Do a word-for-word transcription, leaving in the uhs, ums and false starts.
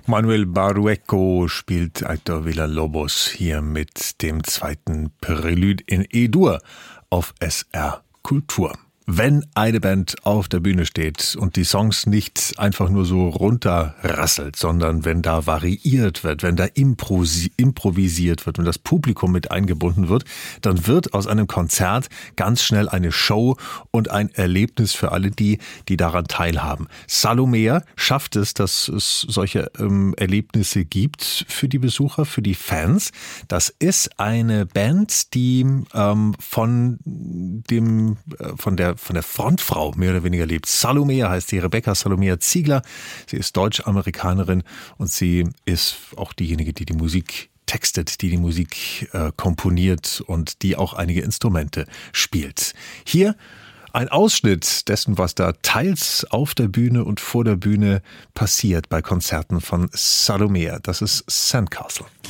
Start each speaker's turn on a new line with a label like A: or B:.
A: Manuel Barrueco spielt Aitor Villalobos hier mit dem zweiten Prälude in E-Dur auf S R Kultur. Wenn eine Band auf der Bühne steht und die Songs nicht einfach nur so runterrasselt, sondern wenn da variiert wird, wenn da improvisiert wird und das Publikum mit eingebunden wird, dann wird aus einem Konzert ganz schnell eine Show und ein Erlebnis für alle die, die daran teilhaben. Salomea schafft es, dass es solche ähm, Erlebnisse gibt für die Besucher, für die Fans. Das ist eine Band, die ähm, von dem, äh, von der von der Frontfrau mehr oder weniger lebt. Salomea heißt sie, Rebecca Salomea Ziegler. Sie ist Deutsch-Amerikanerin und sie ist auch diejenige, die die Musik textet, die die Musik äh, komponiert und die auch einige Instrumente spielt. Hier ein Ausschnitt dessen, was da teils auf der Bühne und vor der Bühne passiert bei Konzerten von Salomea. Das ist Sandcastle.